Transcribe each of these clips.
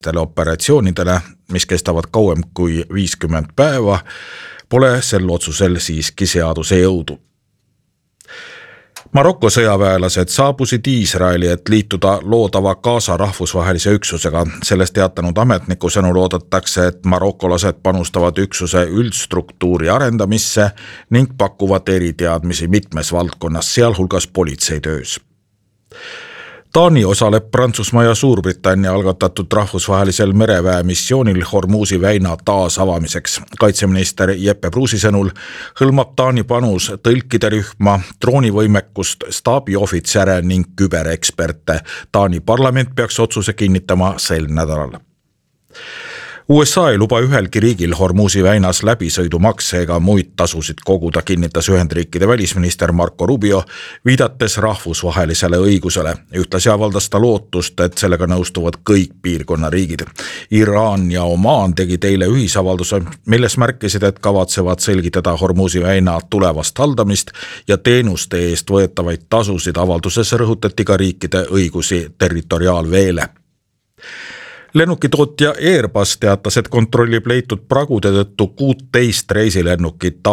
operatsioonidele, mis kestavad kauem kui 50 päeva, pole sel otsusel siiski seaduse jõudu. Maroko sõjaväelased saabusid Iisraeli, et liituda loodava Gaza rahvusvahelise üksusega. Sellest teatanud ametniku sõnul oodatakse, et marokolased panustavad üksuse üldstruktuuri arendamisse ning pakuvad eriteadmisi mitmes valdkonnas, sealhulgas politseitöös. Taani osaleb Prantsusmaa ja Suurbritannia algatatud rahvusvahelisel mereväe missioonil Hormuzi väina taasavamiseks. Kaitseminister Jeppe Pruusi sõnul hõlmab Taani panus tõlkide rühma, droonivõimekust, staabiohvitsere ning kübereksperte. Taani parlament peaks otsuse kinnitama sel nädalal. USA ei luba ühelgi riigil Hormuzi väinas läbisõidumakse ega muid tasusid koguda, kinnitas Ühendriikide välisminister Marco Rubio, viidates rahvusvahelisele õigusele. Ühtlasi avaldas ta lootust, et sellega nõustuvad kõik piirkonna riigid. Iraan ja Omaan tegid eile ühisavalduse, milles märkisid, et kavatsevad selgitada Hormuzi väina tulevast haldamist ja teenuste eest võetavaid tasusid. Avalduses rõhutati ka riikide õigusi territoriaalveele. Lennukitootja Airbus teatas, et kontrollib leitud pragude tõttu 16 reisilennukit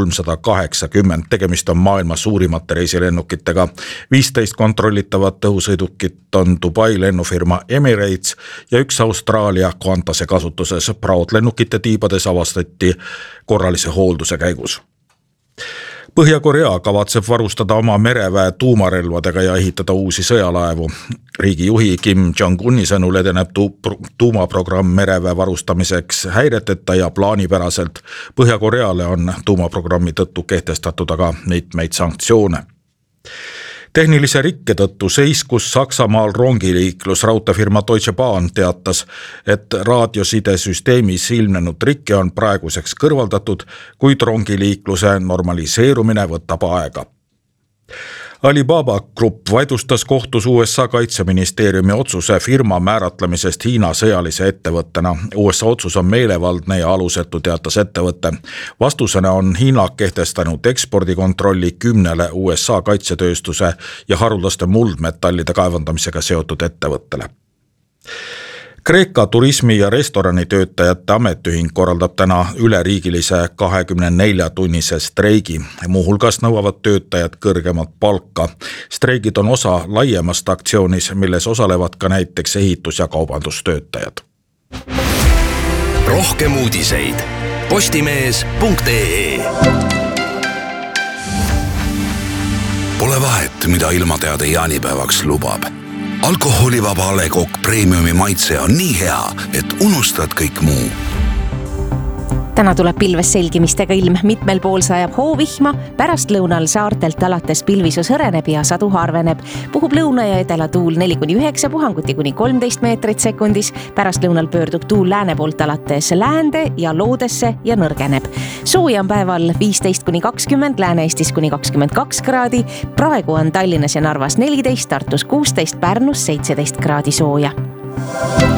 A380. Tegemist on maailma suurimate reisilennukitega. 15 kontrollitavat õhusõidukit on Dubai lennufirma Emirates ja üks Austraalia Qantase kasutuses. Praod lennukite tiibades avastati korralise hoolduse käigus. Põhja-Korea kavatseb varustada oma mereväe tuumarelvadega ja ehitada uusi sõjalaevu. Riigi juhi Kim Jong-uni sõnul edeneb tuumaprogramm mereväe varustamiseks häireteta ja plaanipäraselt. Põhja-Koreale on tuumaprogrammi tõttu kehtestatud aga mitmeid sanktsioone. Tehnilise rikke tõttu seiskus Saksamaal rongiliiklus. Raudteefirma Deutsche Bahn teatas, et raadiosidesüsteemis ilmnenud rikke on praeguseks kõrvaldatud, kuid rongiliikluse normaliseerumine võtab aega. Alibaba Group vaidlustas kohtus USA kaitseministeeriumi otsuse firma määratlemisest Hiina sõjalise ettevõttena. USA otsus on meelevaldne ja alusetu, teatas ettevõtte. Vastusena on Hiina kehtestanud ekspordikontrolli 10 USA kaitsetööstuse ja haruldaste muldmetallide kaevandamisega seotud ettevõttele. Kreeka turismi- ja restoranitöötajate ametiühing korraldab täna üleriigilise 24-tunnise streigi. Muuhulgas nõuavad töötajad kõrgemat palka. Streigid on osa laiemast aktsioonis, milles osalevad ka näiteks ehitus- ja kaubandustöötajad. Rohkem uudiseid postimees.ee. Pole vahet, mida ilmateade jaanipäevaks lubab. Alkoholivaba A. Le Coq Premiumi maitse on nii hea, et unustad kõik muu. Täna tuleb pilves selgimistega ilm, mitmel pool sajab hoovihma, pärast lõunal saartelt alates pilvisus hõreneb ja sadu harveneb. Puhub lõuna ja edela tuul 4-9, puhanguti kuni 13 meetrit sekundis. Pärast lõunal pöördub tuul lääne poolt alates läände ja loodesse ja nõrgeneb. Sooja on päeval 15-20, Lääne-Eestis kuni 22 kraadi. Praegu on Tallinnas ja Narvas 14, Tartus 16, Pärnus 17 kraadi sooja.